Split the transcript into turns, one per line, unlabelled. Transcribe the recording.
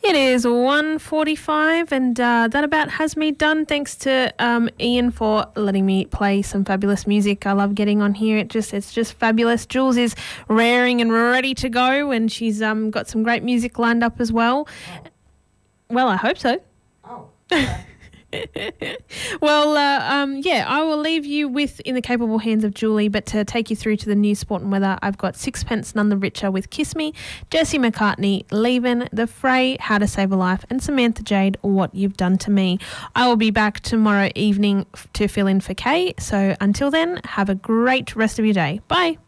It is 1:45 and that about has me done. Thanks to Ian for letting me play some fabulous music. I love getting on here. It's just fabulous. Jules is raring and ready to go, and she's got some great music lined up as well.
Oh.
Well, I hope so.
Oh, okay.
Well, I will leave you with In the Capable Hands of Julie, but to take you through to the news, sport and weather, I've got Sixpence None the Richer with Kiss Me, Jesse McCartney, Leavin', The Fray, How to Save a Life, and Samantha Jade, What You've Done to Me. I will be back tomorrow evening to fill in for Kay, so until then, have a great rest of your day. Bye.